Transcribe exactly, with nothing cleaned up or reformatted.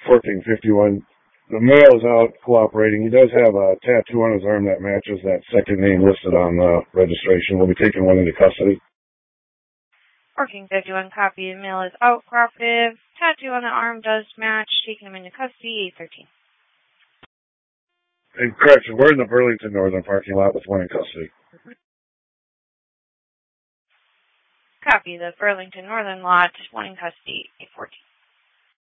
fourteen fifty-one. The male is out cooperating. He does have a tattoo on his arm that matches that second name listed on the registration. We'll be taking one into custody. fourteen fifty-one, copy. The male is out cooperative. Tattoo on the arm does match. Taking him into custody, eight thirteen. And correction, we're in the Burlington Northern parking lot with one in custody. Copy. The Burlington Northern lot, one in custody, eight fourteen.